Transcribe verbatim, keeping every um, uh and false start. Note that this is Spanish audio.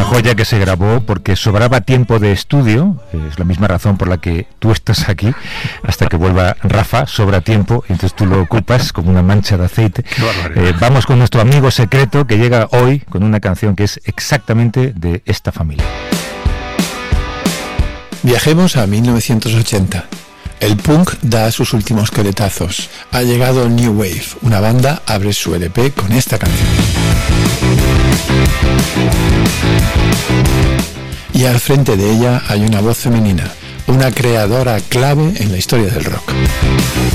joya que se grabó porque sobraba tiempo de estudio. Es la misma razón por la que tú estás aquí. Hasta que vuelva Rafa, sobra tiempo, y entonces tú lo ocupas como una mancha de aceite. Eh, vamos con nuestro amigo secreto que llega hoy con una canción que es exactamente de esta familia. Viajemos a mil novecientos ochenta. El punk da sus últimos coletazos. Ha llegado New Wave. Una banda abre su L P con esta canción. Y al frente de ella hay una voz femenina, una creadora clave en la historia del rock.